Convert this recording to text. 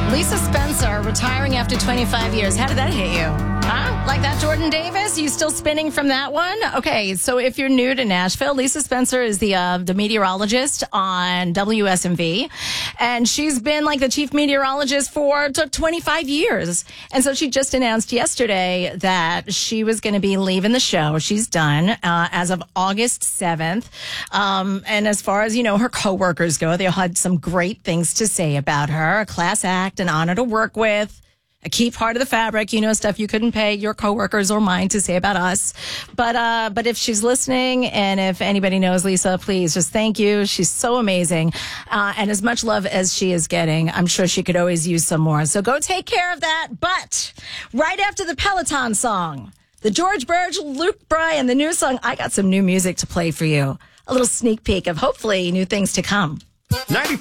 Lisa Spencer retiring after 25 years. How did that hit you? Huh? Like that, Jordan Davis? You still spinning from that one? Okay, so if you're new to Nashville, Lisa Spencer is the meteorologist on WSMV, and she's been like the chief meteorologist for 25 years. And so she just announced yesterday that she was going to be leaving the show. She's done as of August 7th. And as far as, her coworkers go, they had some great things to say about her. A class act, an honor to work with, a key part of the fabric, stuff you couldn't pay your coworkers or mine to say about us. But if she's listening and if anybody knows Lisa, please just thank you. She's so amazing. And as much love as she is getting, I'm sure she could always use some more. So go take care of that. But right after the Peloton song, the George Burge, Luke Bryan, the new song, I got some new music to play for you. A little sneak peek of hopefully new things to come.